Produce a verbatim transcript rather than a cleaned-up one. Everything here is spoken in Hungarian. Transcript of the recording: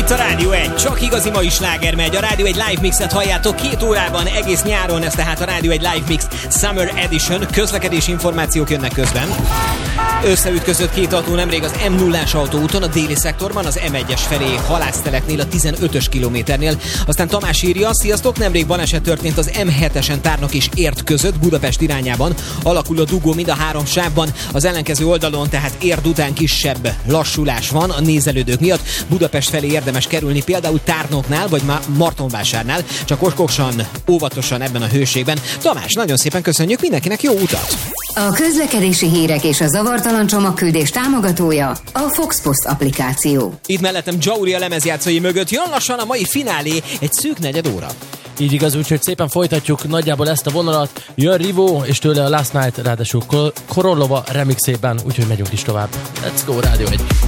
itt a Rádió egy. Csak igazi mai sláger megy. A Rádió egy live mixet halljátok két órában egész nyáron. Ez tehát a Rádió egy live mix Summer Edition. Közlekedési információk jönnek közben. Összeütközött két autó nemrég az M nullás autóúton, a déli szektorban, az M egyes felé Halászteleknél, a tizenötös kilométernél. Aztán Tamás írja, sziasztok, nemrég baleset történt az M hetesen Tárnok és Érd között, Budapest irányában. Alakul a dugó mind a három sávban, az ellenkező oldalon, tehát Érd után kisebb lassulás van a nézelődők miatt. Budapest felé érdemes kerülni, például Tárnoknál vagy Martonvásárnál, csak okosan, óvatosan ebben a hőségben. Tamás, nagyon szépen köszönjük, mindenkinek jó utat! A közlekedési hírek és a zavartalan csomagküldés támogatója a Fox Post applikáció. Itt mellettem Jauri a lemezjátszói mögött, jön lassan a mai finálé, egy szűk negyed óra. Így igaz, úgyhogy szépen folytatjuk nagyjából ezt a vonalat. Jön Rivo, és tőle a Last Night, ráadásul Korollova remixében, úgyhogy megyünk is tovább. Let's go, Rádió egy.